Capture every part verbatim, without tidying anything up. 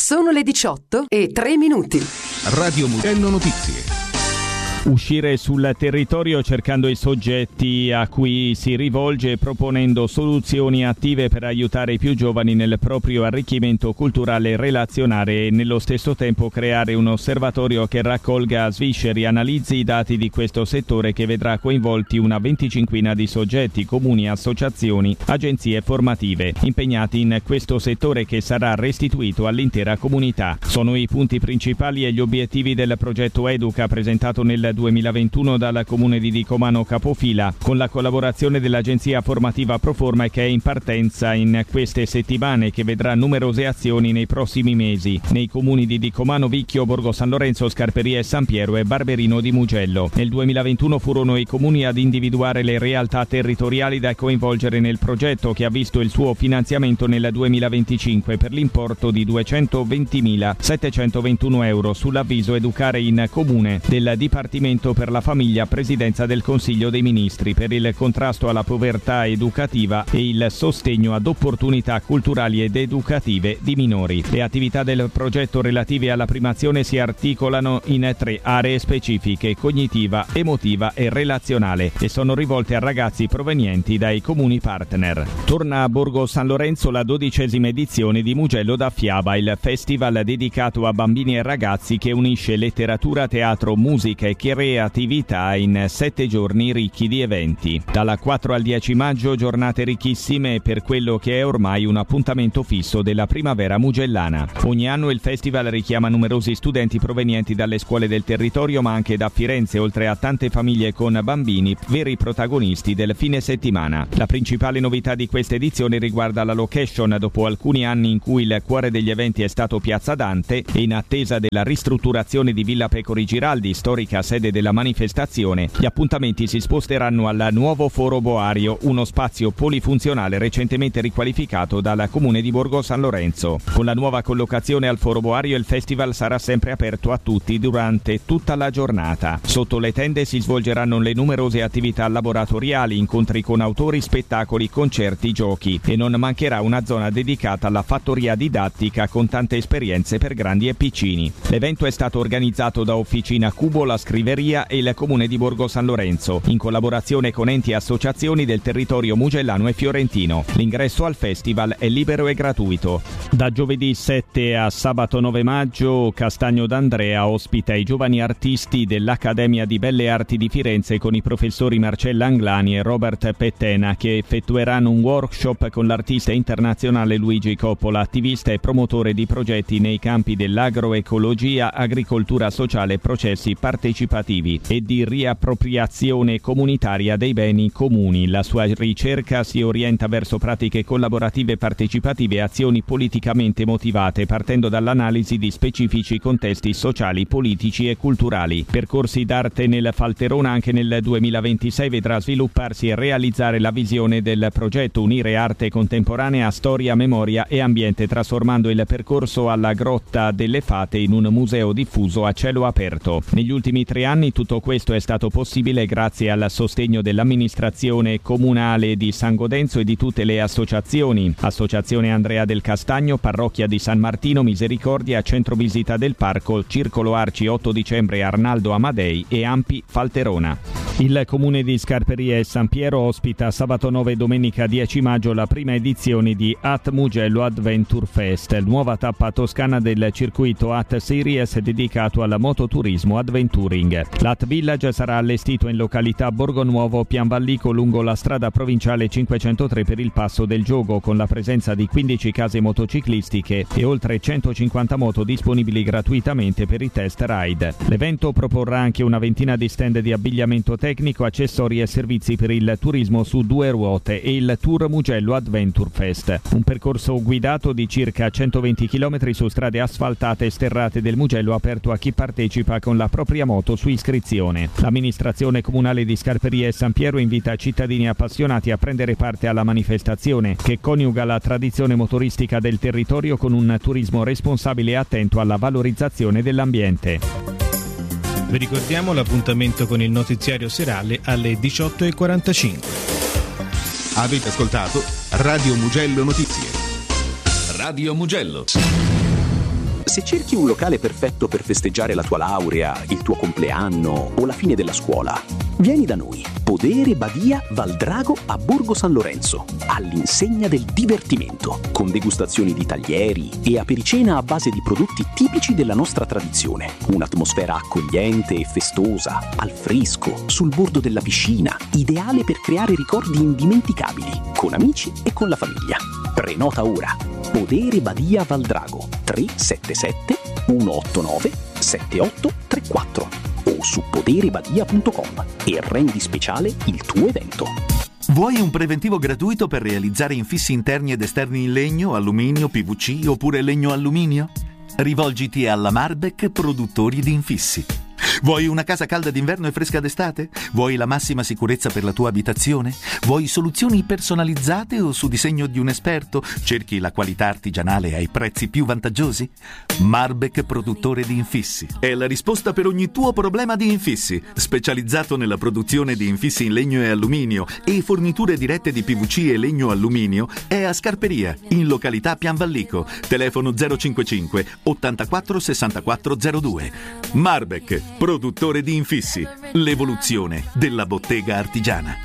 Sono le diciotto e tre minuti. Radio Mugello Notizie. Uscire sul territorio cercando i soggetti a cui si rivolge, proponendo soluzioni attive per aiutare i più giovani nel proprio arricchimento culturale e relazionale e nello stesso tempo creare un osservatorio che raccolga, svisceri e analizzi i dati di questo settore, che vedrà coinvolti una venticinquina di soggetti, comuni, associazioni, agenzie formative impegnati in questo settore, che sarà restituito all'intera comunità. Sono i punti principali e gli obiettivi del progetto Educa, presentato nel duemilaventuno dal comune di Dicomano Capofila, con la collaborazione dell'agenzia formativa Proforma, che è in partenza in queste settimane, che vedrà numerose azioni nei prossimi mesi nei comuni di Dicomano, Vicchio, Borgo San Lorenzo, Scarperia e San Piero e Barberino di Mugello. Nel duemilaventuno furono i comuni ad individuare le realtà territoriali da coinvolgere nel progetto, che ha visto il suo finanziamento nel duemilaventicinque per l'importo di duecentoventimilasettecentoventuno euro sull'avviso Educare in Comune del Dipartimento per la Famiglia, Presidenza del Consiglio dei Ministri, per il contrasto alla povertà educativa e il sostegno ad opportunità culturali ed educative di minori. Le attività del progetto relative alla primazione si articolano in tre aree specifiche: cognitiva, emotiva e relazionale, e sono rivolte a ragazzi provenienti dai comuni partner. Torna a Borgo San Lorenzo la dodicesima edizione di Mugello da Fiaba, il festival dedicato a bambini e ragazzi che unisce letteratura, teatro, musica e creatività in sette giorni ricchi di eventi. Dalla quattro al dieci maggio, giornate ricchissime per quello che è ormai un appuntamento fisso della primavera mugellana. Ogni anno il festival richiama numerosi studenti provenienti dalle scuole del territorio, ma anche da Firenze, oltre a tante famiglie con bambini, veri protagonisti del fine settimana. La principale novità di questa edizione riguarda la location. Dopo alcuni anni in cui il cuore degli eventi è stato Piazza Dante, e in attesa della ristrutturazione di Villa Pecori Giraldi, storica sede della manifestazione, gli appuntamenti si sposteranno al nuovo Foro Boario, uno spazio polifunzionale recentemente riqualificato dal comune di Borgo San Lorenzo. Con la nuova collocazione al Foro Boario, il festival sarà sempre aperto a tutti durante tutta la giornata. Sotto le tende si svolgeranno le numerose attività laboratoriali, incontri con autori, spettacoli, concerti, giochi, e non mancherà una zona dedicata alla fattoria didattica con tante esperienze per grandi e piccini. L'evento è stato organizzato da Officina Cubo, la Scriveria e il comune di Borgo San Lorenzo, in collaborazione con enti e associazioni del territorio mugellano e fiorentino. L'ingresso al festival è libero e gratuito. Da giovedì sette a sabato nove maggio, Castagno d'Andrea ospita i giovani artisti dell'Accademia di Belle Arti di Firenze, con i professori Marcella Anglani e Robert Pettena, che effettueranno un workshop con l'artista internazionale Luigi Coppola, attivista e promotore di progetti nei campi dell'agroecologia, agricoltura sociale e processi partecipativi e di riappropriazione comunitaria dei beni comuni. La sua ricerca si orienta verso pratiche collaborative, partecipative e azioni politicamente motivate, partendo dall'analisi di specifici contesti sociali, politici e culturali. Percorsi d'arte nel Falterona anche nel duemilaventisei vedrà svilupparsi e realizzare la visione del progetto: unire arte contemporanea a storia, memoria e ambiente, trasformando il percorso alla Grotta delle Fate in un museo diffuso a cielo aperto. Negli ultimi tre anni tutto questo è stato possibile grazie al sostegno dell'amministrazione comunale di San Godenzo e di tutte le associazioni: Associazione Andrea del Castagno, Parrocchia di San Martino, Misericordia, Centro Visita del Parco, Circolo Arci otto dicembre Arnaldo Amadei e Ampi Falterona. Il comune di Scarperia e San Piero ospita sabato nove e domenica dieci maggio la prima edizione di At Mugello Adventure Fest, nuova tappa toscana del circuito At Series dedicato al mototurismo adventuring. L'At Village sarà allestito in località Borgonuovo Pianvallico, lungo la strada provinciale cinquecentotre per il Passo del Giogo, con la presenza di quindici case motociclistiche e oltre centocinquanta moto disponibili gratuitamente per i test ride. L'evento proporrà anche una ventina di stand di abbigliamento tecnico, accessori e servizi per il turismo su due ruote e il Tour Mugello Adventure Fest, un percorso guidato di circa centoventi chilometri su strade asfaltate e sterrate del Mugello, aperto a chi partecipa con la propria moto su iscrizione. L'amministrazione comunale di Scarperia e San Piero invita cittadini appassionati a prendere parte alla manifestazione, che coniuga la tradizione motoristica del territorio con un turismo responsabile e attento alla valorizzazione dell'ambiente. Vi ricordiamo l'appuntamento con il notiziario serale alle diciotto e quarantacinque. Avete ascoltato Radio Mugello Notizie. Radio Mugello. Se cerchi un locale perfetto per festeggiare la tua laurea, il tuo compleanno o la fine della scuola, vieni da noi. Podere Badia Valdrago a Borgo San Lorenzo, all'insegna del divertimento, con degustazioni di taglieri e apericena a base di prodotti tipici della nostra tradizione. Un'atmosfera accogliente e festosa, al fresco, sul bordo della piscina, ideale per creare ricordi indimenticabili, con amici e con la famiglia. Prenota ora. Podere Badia Valdrago tre sette sette uno otto nove sette otto tre quattro o su poderebadia punto com e rendi speciale il tuo evento. Vuoi un preventivo gratuito per realizzare infissi interni ed esterni in legno, alluminio, P V C oppure legno-alluminio? Rivolgiti alla Marbek Produttori di Infissi. Vuoi una casa calda d'inverno e fresca d'estate? Vuoi la massima sicurezza per la tua abitazione? Vuoi soluzioni personalizzate o su disegno di un esperto? Cerchi la qualità artigianale ai prezzi più vantaggiosi? Marbek Produttore di Infissi è la risposta per ogni tuo problema di infissi, specializzato nella produzione di infissi in legno e alluminio e forniture dirette di P V C e legno-alluminio. È a Scarperia, in località Pianvallico. Telefono zero cinquantacinque ottantaquattro sessantaquattro zero due. Marbek Produttore di Infissi, l'evoluzione della bottega artigiana.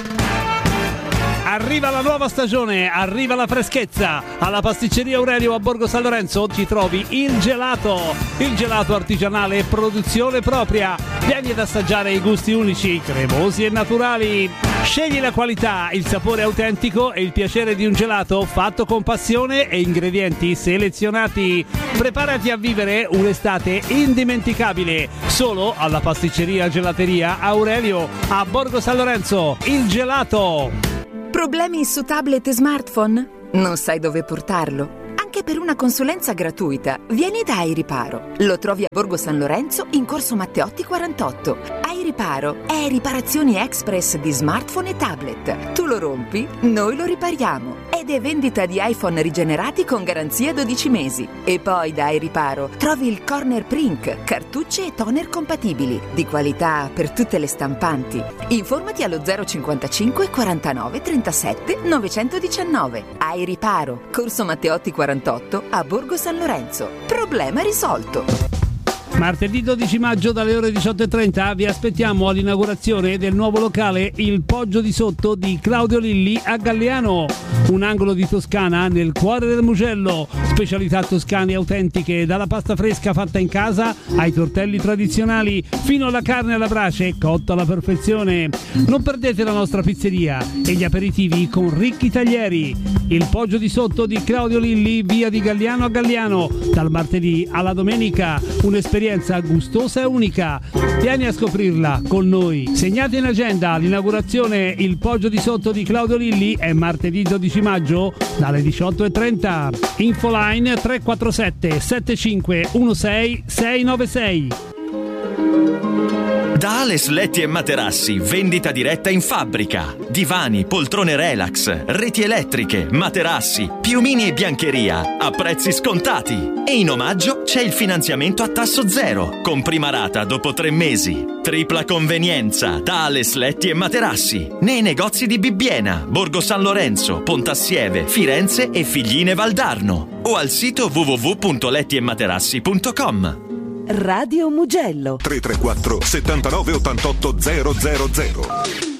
Arriva la nuova stagione, arriva la freschezza. Alla pasticceria Aurelio a Borgo San Lorenzo ci trovi il gelato, il gelato artigianale e produzione propria. Vieni ad assaggiare i gusti unici, cremosi e naturali. Scegli la qualità, il sapore autentico e il piacere di un gelato fatto con passione e ingredienti selezionati. Preparati a vivere un'estate indimenticabile solo alla pasticceria Gelateria Aurelio a Borgo San Lorenzo. Il gelato. Problemi su tablet e smartphone? Non sai dove portarlo? Anche per una consulenza gratuita, vieni da iRiparo. Lo trovi a Borgo San Lorenzo in corso Matteotti quarantotto. iRiparo è riparazioni express di smartphone e tablet. Tu lo rompi, noi lo ripariamo. Ed è vendita di iPhone rigenerati con garanzia dodici mesi. E poi da iRiparo trovi il Corner Print, cartucce e toner compatibili, di qualità per tutte le stampanti. Informati allo zero cinquantacinque quarantanove trentasette novecentodiciannove. iRiparo, corso Matteotti quarantotto a Borgo San Lorenzo. Problema risolto. Martedì dodici maggio dalle ore diciotto e trenta vi aspettiamo all'inaugurazione del nuovo locale Il Poggio di Sotto di Claudio Lilli a Galliano, un angolo di Toscana nel cuore del Mugello. Specialità toscane autentiche, dalla pasta fresca fatta in casa ai tortelli tradizionali fino alla carne alla brace cotta alla perfezione. Non perdete la nostra pizzeria e gli aperitivi con ricchi taglieri. Il Poggio di Sotto di Claudio Lilli, via di Galliano a Galliano, dal martedì alla domenica. Un'esperienza gustosa e unica. Vieni a scoprirla con noi. Segnate in agenda l'inaugurazione Il Poggio di Sotto di Claudio Lilli è martedì dodici maggio dalle diciotto e trenta. Infoline tre quattro sette sette cinque uno sei sei nove sei. Da Ales Letti e Materassi, vendita diretta in fabbrica. Divani, poltrone relax, reti elettriche, materassi, piumini e biancheria a prezzi scontati. E in omaggio c'è il finanziamento a tasso zero, con prima rata dopo tre mesi. Tripla convenienza da Ales Letti e Materassi, nei negozi di Bibbiena, Borgo San Lorenzo, Pontassieve, Firenze e Figline Valdarno. O al sito w w w punto letti e materassi punto com. Radio Mugello tre tre quattro settantanove ottantotto zero zero zero.